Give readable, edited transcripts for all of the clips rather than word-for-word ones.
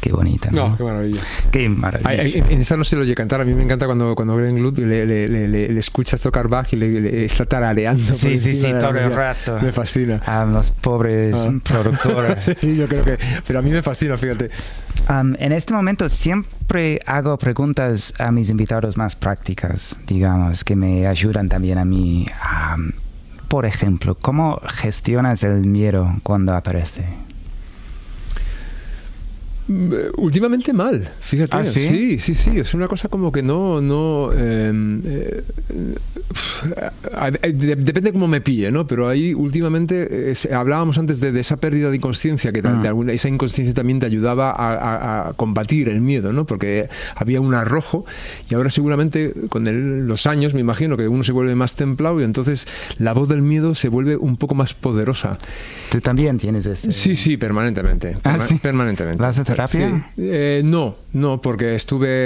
Qué bonita, ¿no? No, qué maravilla. Qué maravilla. En esa no se lo oye cantar. A mí me encanta cuando Glenn Gould le escuchas tocar Bach y le está tarareando. Sí, todo el rato. Me fascina. A los pobres productores. Sí, yo creo que... Pero a mí me fascina, fíjate. En este momento siempre hago preguntas a mis invitados más prácticas, digamos, que me ayudan también a mí. Por ejemplo, ¿cómo gestionas el miedo cuando aparece? Últimamente mal, fíjate. ¿Ah, sí? Sí, es una cosa como que depende cómo me pille, ¿no? Pero ahí últimamente hablábamos antes de esa pérdida de inconsciencia, que esa inconsciencia también te ayudaba a combatir el miedo, ¿no? Porque había un arrojo, y ahora seguramente con los años me imagino que uno se vuelve más templado y entonces la voz del miedo se vuelve un poco más poderosa. ¿Tú también tienes este? Sí, permanentemente. ¿Sí? Permanentemente. ¿Vas a terapia? Sí. No, porque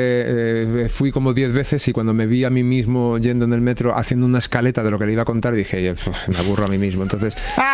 fui como 10 veces y cuando me vi a mí mismo yendo en el metro haciendo una escaleta de lo que le iba a contar, dije, me aburro a mí mismo. Entonces,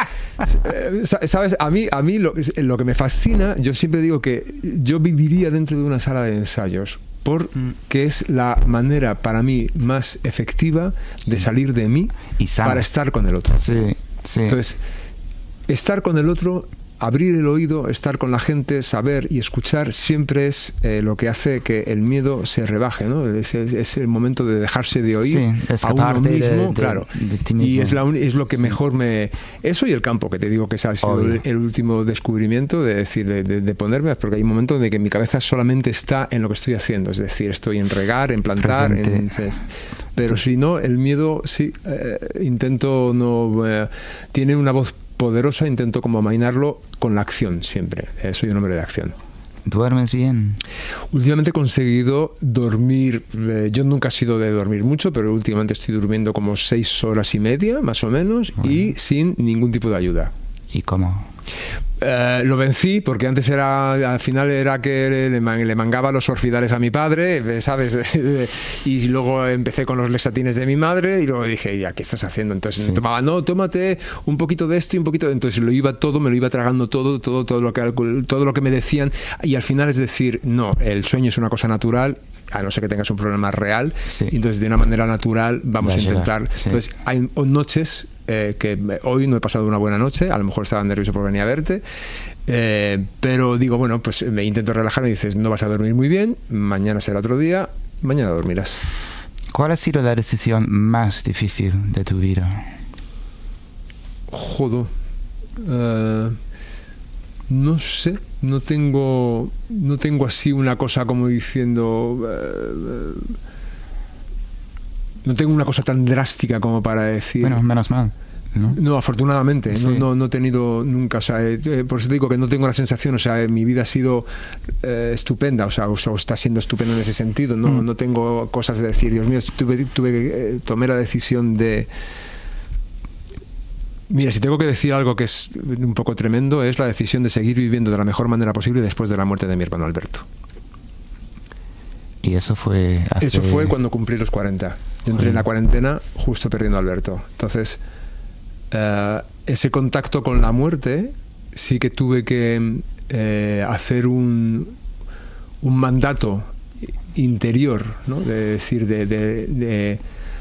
¿sabes? A mí lo que me fascina, yo siempre digo que yo viviría dentro de una sala de ensayos, porque es la manera para mí más efectiva de salir de mí para estar con el otro. Sí. Entonces, estar con el otro, abrir el oído, estar con la gente, saber y escuchar siempre es lo que hace que el miedo se rebaje, ¿no? Es el momento de dejarse de oír a uno mismo, claro. De ti mismo. Y es lo que mejor me... Eso y el campo, que te digo que ese ha sido el último descubrimiento, de decir, de ponerme, porque hay un momento en que mi cabeza solamente está en lo que estoy haciendo, es decir, estoy en regar, en plantar, pero si no, el miedo intento no... tiene una voz poderosa, intento como amainarlo con la acción siempre. Soy un hombre de acción. ¿Duermes bien? Últimamente he conseguido dormir, yo nunca he sido de dormir mucho, pero últimamente estoy durmiendo como 6 horas y media, más o menos, y sin ningún tipo de ayuda. ¿Y cómo? Lo vencí porque antes al final era que le mangaba los orfidales a mi padre, ¿sabes? Y luego empecé con los lexatines de mi madre y luego dije, ya, ¿qué estás haciendo? Entonces tomaba, tómate un poquito de esto y un poquito de... Entonces me lo iba tragando todo lo que me decían, y al final es decir, no, el sueño es una cosa natural, a no ser que tengas un problema real, y entonces de una manera natural vamos a intentar. Entonces hay noches que hoy no he pasado una buena noche, a lo mejor estaba nervioso por venir a verte, pero digo, bueno, pues me intento relajar y dices, no vas a dormir muy bien, mañana será otro día, mañana dormirás. ¿Cuál ha sido la decisión más difícil de tu vida? Joder, no sé, no tengo así una cosa como diciendo... no tengo una cosa tan drástica como para decir... Bueno, menos mal, ¿no? No, afortunadamente, no he tenido nunca, o sea, por eso te digo que no tengo la sensación, o sea, mi vida ha sido estupenda, o sea, está siendo estupenda en ese sentido, no tengo cosas de decir, Dios mío, tomé la decisión de... Mira, si tengo que decir algo que es un poco tremendo, es la decisión de seguir viviendo de la mejor manera posible después de la muerte de mi hermano Alberto. ¿Y eso fue hace... Eso fue cuando cumplí los 40. Yo entré en la cuarentena justo perdiendo a Alberto. Entonces, ese contacto con la muerte sí que tuve que hacer un mandato interior, ¿no? De decir, de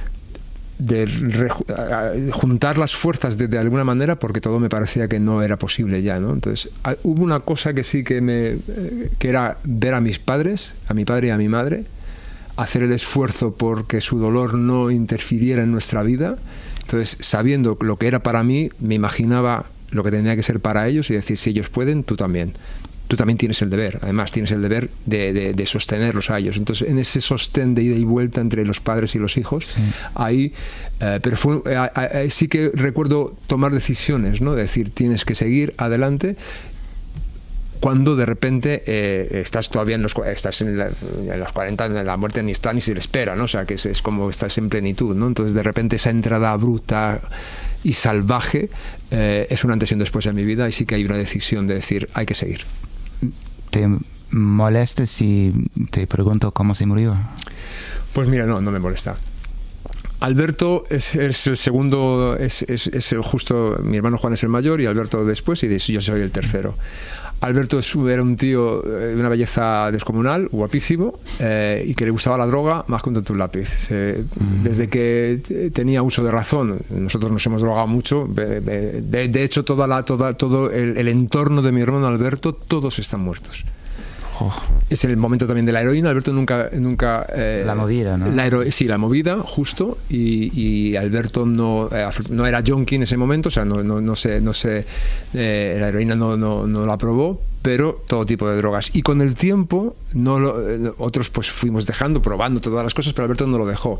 juntar las fuerzas de alguna manera, porque todo me parecía que no era posible ya, ¿no? Entonces hubo una cosa que sí que era ver a mis padres, a mi padre y a mi madre, hacer el esfuerzo porque su dolor no interfiriera en nuestra vida. Entonces, sabiendo lo que era para mí, me imaginaba lo que tenía que ser para ellos y decir, si ellos pueden, tú también. Tú también tienes el deber, además tienes el deber de sostenerlos a ellos. Entonces, en ese sostén de ida y vuelta entre los padres y los hijos, ahí, pero sí que recuerdo tomar decisiones, ¿no? De decir, tienes que seguir adelante, cuando de repente estás todavía en los 40, la muerte ni está ni se le espera, ¿no? O sea, que es como estás en plenitud, ¿no? Entonces, de repente, esa entrada bruta y salvaje es un antes y un después en mi vida, y sí que hay una decisión de decir, hay que seguir. ¿Te molesta si te pregunto cómo se murió? Pues mira, no me molesta. Alberto es el segundo, es justo, mi hermano Juan es el mayor y Alberto después, y yo soy el tercero. Alberto era un tío de una belleza descomunal, guapísimo, y que le gustaba la droga más que un tonto lápiz. Desde que tenía uso de razón, nosotros nos hemos drogado mucho. De hecho, todo el entorno de mi hermano Alberto, todos están muertos. Es el momento también de la heroína. Alberto nunca la movida, ¿no? Sí, la movida, justo. Y Alberto no era junkie en ese momento, o sea, no sé, la heroína no la probó, pero todo tipo de drogas. Y con el tiempo, otros pues fuimos probando todas las cosas, pero Alberto no lo dejó.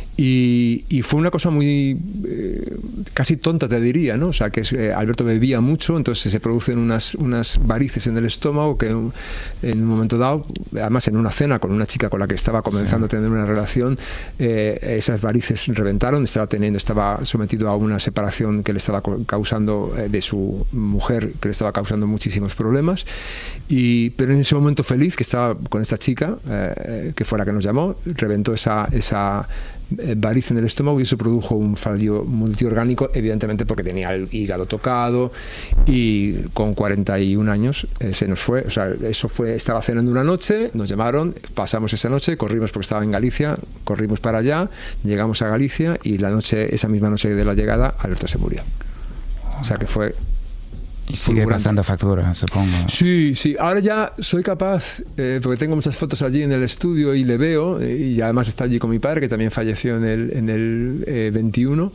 Y fue una cosa muy casi tonta, te diría, ¿no? O sea, que Alberto bebía mucho, entonces se producen unas varices en el estómago que en un momento dado, además en una cena con una chica con la que estaba comenzando a tener una relación, esas varices reventaron, estaba sometido a una separación que le estaba causando de su mujer, que le estaba causando muchísimos problemas. Pero en ese momento feliz que estaba con esta chica, que fue la que nos llamó, reventó esa variz en el estómago y eso produjo un fallo multiorgánico, evidentemente porque tenía el hígado tocado, y con 41 años se nos fue. O sea, estaba cenando una noche, nos llamaron, pasamos esa noche, corrimos porque estaba en Galicia, corrimos para allá, llegamos a Galicia y esa misma noche de la llegada Alberto se murió. O sea que fue... Y sigue pasando factura, supongo. Sí. Ahora ya soy capaz, porque tengo muchas fotos allí en el estudio y le veo, y además está allí con mi padre, que también falleció en el 21.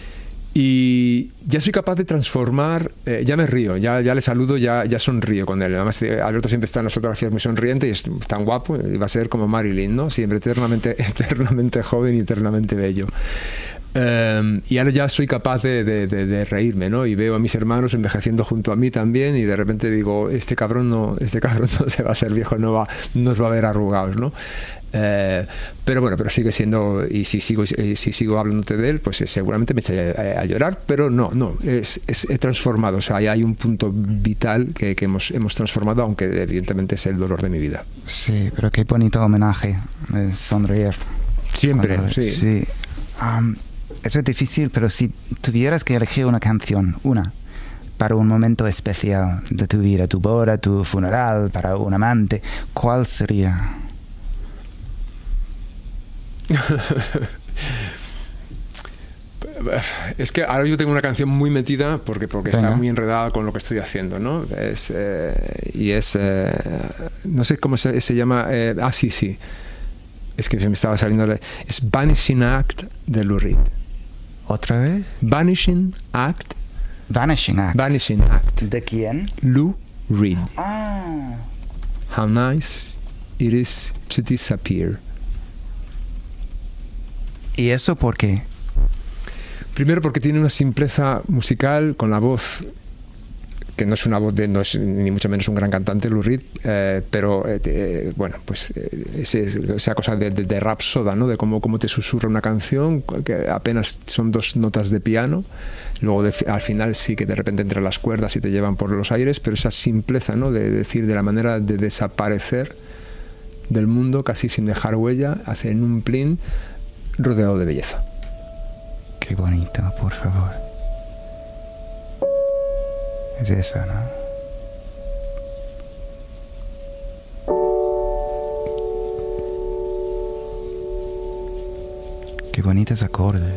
Y ya soy capaz de transformar, ya me río, ya le saludo, ya sonrío con él. Además, Alberto siempre está en las fotografías muy sonriente y es tan guapo, y va a ser como Marilyn, ¿no? Siempre eternamente joven y eternamente bello. Y ahora ya soy capaz de reírme, ¿no? Y veo a mis hermanos envejeciendo junto a mí también, y de repente digo, este cabrón no se va a hacer viejo, no nos va a ver arrugados, ¿no? Pero sigue siendo, y si sigo hablándote de él, pues seguramente me echaré a llorar, pero no, he transformado. O sea, hay un punto vital que hemos transformado, aunque evidentemente es el dolor de mi vida. Sí, pero qué bonito homenaje, sonreír. Siempre, sí. Eso es difícil, pero si tuvieras que elegir una canción, para un momento especial de tu vida, tu boda, tu funeral, para un amante, ¿cuál sería? Es que ahora yo tengo una canción muy metida porque está muy enredada con lo que estoy haciendo, ¿no? No sé cómo se llama. Sí. Es que se me estaba saliendo. Es Vanishing Act de Lou Reed. ¿Otra vez? Vanishing Act. ¿De quién? Lou Reed. Ah. How nice it is to disappear. ¿Y eso por qué? Primero porque tiene una simpleza musical con la voz, que no es una voz no es ni mucho menos un gran cantante, Lou Reed, pero esa cosa de rapsoda, ¿no? De cómo te susurra una canción, que apenas son 2 notas de piano, luego al final sí que de repente entre las cuerdas y te llevan por los aires, pero esa simpleza, ¿no? De decir, de la manera de desaparecer del mundo casi sin dejar huella, hacen un plin rodeado de belleza. Qué bonito, por favor. Es eso, ¿no? Qué bonitos acordes.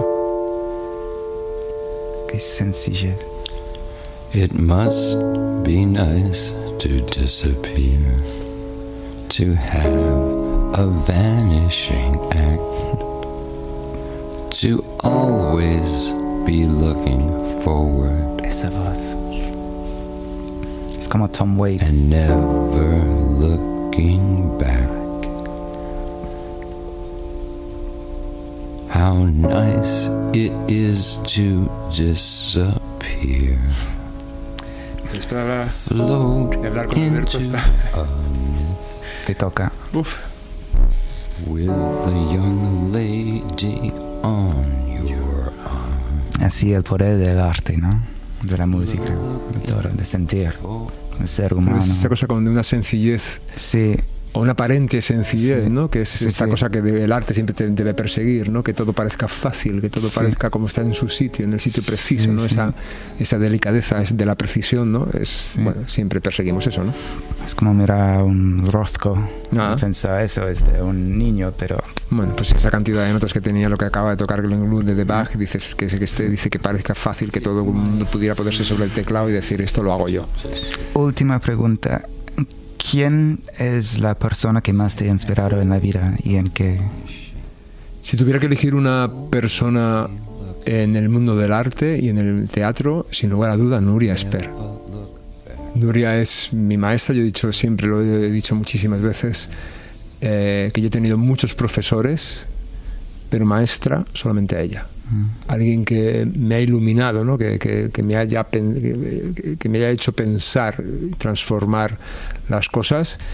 Qué sencillez. It must be nice to disappear, to have a vanishing act, to always be looking forward. Esa voz. Es como Tom Waits. And never looking back. How nice it is to disappear. Float into a mist. Te toca. Uf. With a young lady on your arm. Así el poder del arte, ¿no? De la música, de todo, de sentir, de ser humano. Esa cosa como de una sencillez. Sí. o una aparente sencillez, Sí. ¿no? Que es Sí, esta sí. cosa que el arte siempre te debe perseguir, ¿no? Que todo parezca fácil, que todo Sí. parezca como está en su sitio, en el sitio preciso, Sí, ¿no? sí. Esa delicadeza es de la precisión, ¿no? Bueno, siempre perseguimos eso, ¿no? Es como mirar a un Rothko Ah. y pensar, eso es de un niño, pero Bueno, pues esa cantidad de notas que tenía lo que acaba de tocar Glenn Gould de Bach, dices que dice que parezca fácil, que todo el mundo pudiera ponerse sobre el teclado y decir esto lo hago yo. última pregunta. ¿Quién es la persona que más te ha inspirado en la vida y en qué? Si tuviera que elegir una persona en el mundo del arte y en el teatro, sin lugar a duda, Nuria Esper. Nuria es mi maestra, yo he dicho siempre, lo he dicho muchísimas veces, que yo he tenido muchos profesores, pero maestra solamente a ella. Alguien que me ha iluminado, ¿no? que me haya hecho pensar, transformar las cosas